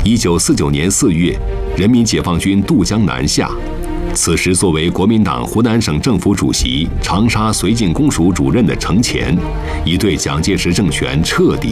1949年4月，人民解放军渡江南下。此时，作为国民党湖南省政府主席、长沙绥靖公署主任的程潜，已对蒋介石政权彻底